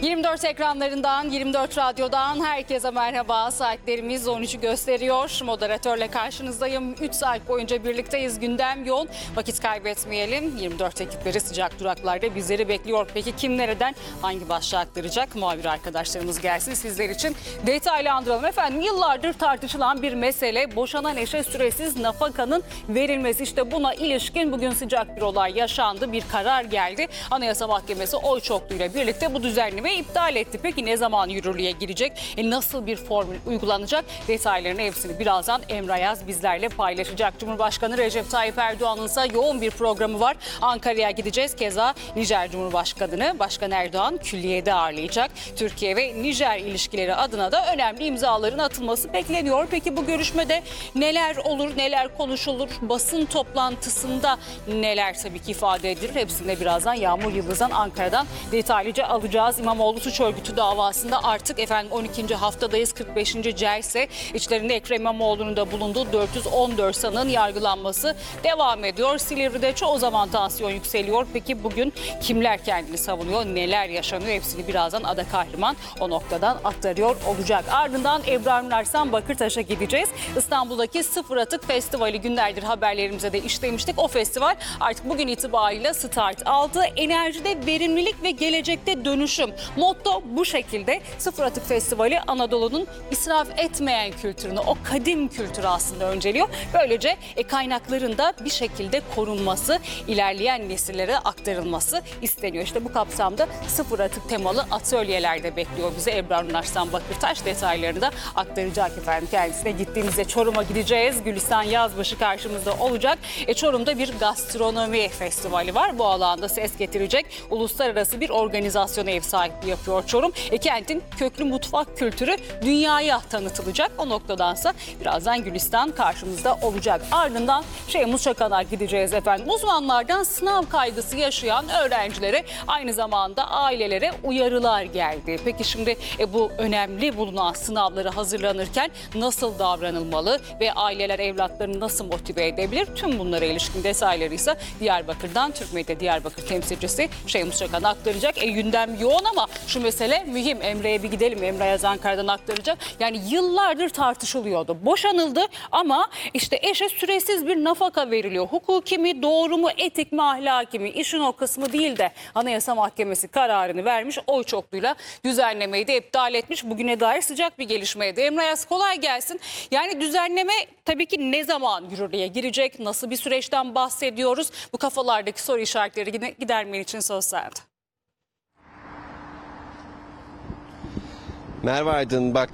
24 ekranlarından, 24 radyodan herkese merhaba. Saatlerimiz 13'ü gösteriyor. Moderatörle karşınızdayım. 3 saat boyunca birlikteyiz. Gündem yoğun. Vakit kaybetmeyelim. 24 ekipleri sıcak duraklarda bizleri bekliyor. Peki kim nereden hangi başlığı aktaracak? Muhabir arkadaşlarımız gelsin sizler için. Detaylandıralım efendim. Yıllardır tartışılan bir mesele boşanan eşe süresiz nafakanın verilmesi. İşte buna ilişkin bugün sıcak bir olay yaşandı. Bir karar geldi. Anayasa Mahkemesi oy çokluğuyla birlikte bu düzenlemeyi iptal etti. Peki ne zaman yürürlüğe girecek? Nasıl bir formül uygulanacak? Detaylarını hepsini birazdan Emre Ayaz bizlerle paylaşacak. Cumhurbaşkanı Recep Tayyip Erdoğan'ın ise yoğun bir programı var. Ankara'ya gideceğiz. Keza Nijer Cumhurbaşkanı Başkan Erdoğan külliyede ağırlayacak. Türkiye ve Nijer ilişkileri adına da önemli imzaların atılması bekleniyor. Peki bu görüşmede neler olur, neler konuşulur? Basın toplantısında neler tabii ki ifade edilir? Hepsini de birazdan Yağmur Yıldız'dan Ankara'dan detaylıca alacağız. İmamoğlu suç örgütü davasında artık 12. haftadayız. 45. celse içlerinde Ekrem İmamoğlu'nun da bulunduğu 414 sanığın yargılanması devam ediyor. Silivri'de çoğu zaman tansiyon yükseliyor. Peki bugün kimler kendini savunuyor? Neler yaşanıyor? Hepsini birazdan Ada Kahraman o noktadan aktarıyor olacak. Ardından Ebrar Arslan Bakırtaş'a gideceğiz. İstanbul'daki Sıfır Atık Festivali günlerdir haberlerimize de işlemiştik. O festival artık bugün itibariyle start aldı. Enerjide verimlilik ve gelecekte dönüşüm. Motto bu şekilde. Sıfır Atık Festivali Anadolu'nun israf etmeyen kültürünü, o kadim kültürü aslında önceliyor. Böylece kaynakların da bir şekilde korunması, ilerleyen nesillere aktarılması isteniyor. İşte bu kapsamda sıfır atık temalı atölyelerde bekliyor bizi Ebrar Arslan Bakırtaş. Detaylarını da aktaracak efendim kendisine. Gittiğimizde Çorum'a gideceğiz. Gülistan Yazbaşı karşımızda olacak. Çorum'da bir gastronomi festivali var. Bu alanda ses getirecek uluslararası bir organizasyona ev sahipliği yapıyor Çorum. Kentin köklü mutfak kültürü dünyaya tanıtılacak. O noktadansa birazdan Gülistan karşımızda olacak. Ardından Muşaka'na gideceğiz efendim. Uzmanlardan sınav kaygısı yaşayan öğrencilere aynı zamanda ailelere uyarılar geldi. Peki şimdi bu önemli bulunan sınavları hazırlanırken nasıl davranılmalı ve aileler evlatlarını nasıl motive edebilir? Tüm bunlara ilişkin detayları ise Diyarbakır'dan Türk Medya Diyarbakır temsilcisi Muşaka'na aktaracak. Gündem yoğun ama şu mesele mühim. Emre'ye bir gidelim. Emre Ayaz Ankara'dan aktaracak. Yani yıllardır tartışılıyordu. Boşanıldı ama işte eşe süresiz bir nafaka veriliyor. Hukuki mi, doğru mu, etik mi, ahlaki mi? İşin o kısmı değil de Anayasa Mahkemesi kararını vermiş. Oy çokluğuyla düzenlemeyi de iptal etmiş. Bugüne dair sıcak bir gelişmeydi. Emre Ayaz kolay gelsin. Yani düzenleme tabii ki ne zaman yürürlüğe girecek? Nasıl bir süreçten bahsediyoruz? Bu kafalardaki soru işaretleri gidermen için söz sende. Merhaba Aydın, bak